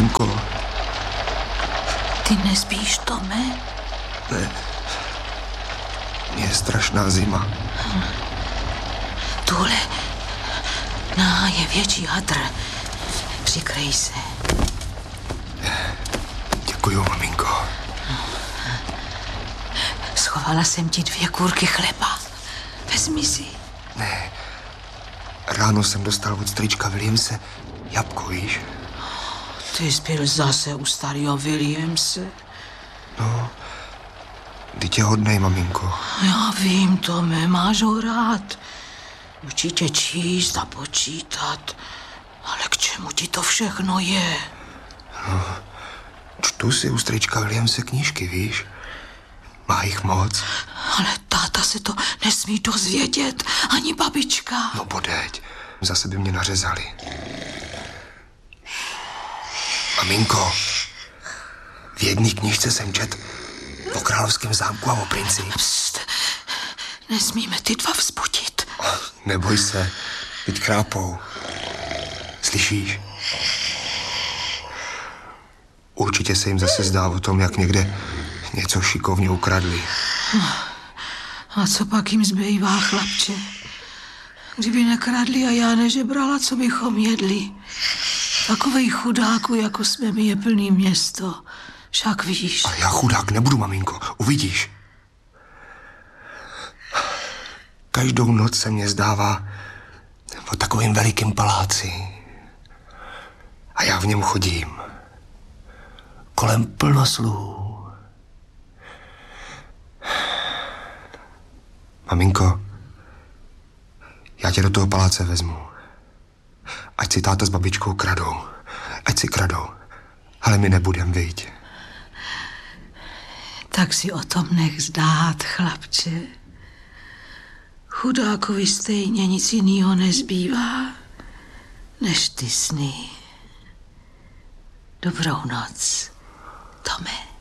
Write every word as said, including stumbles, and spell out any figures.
Maminko. Ty nespíš, Tome? Ne. Je strašná zima. Hm. Tuhle na je větší hadr. Přikrej se. Děkuju, maminko. Schovala jsem ti dvě kůrky chleba. Vezmi si. Ne. Ráno jsem dostal od strýčka Williamse jabko, víš? Ty jsi byl zase u starého Williamse. No, teď je hodnej, maminko. Já vím, Tome, máš ho rád. Učí tě číst a počítat. Ale k čemu ti to všechno je? No, čtu si u strýčka Williamse knížky, víš? Má jich moc. Ale táta se to nesmí dozvědět, ani babička. No podeď, zase by mě nařezali. Maminko, v jedné knížce jsem čet o královském zámku a o princi. Pst, nesmíme ty dva vzbudit. Neboj se, teď chrápou. Slyšíš? Určitě se jim zase zdá o tom, jak někde něco šikovně ukradli. A co pak jim zbývá, chlapče? Kdyby nekradli a já nežebrala, co bychom jedli? Takovej chudáku, jako jsme my, je plný město. Však víš. Ale já chudák nebudu, maminko, uvidíš. Každou noc se mě zdává o takovým velikým paláci. A já v něm chodím. Kolem plno sluhů. Maminko, já tě do toho paláce vezmu. Ať si táta s babičkou kradou. Ať si kradou. Ale my nebudem, viď. Tak si o tom nech zdát, chlapče. Chudákovi stejně nic jinýho nezbývá, než ty sny. Dobrou noc, Tome.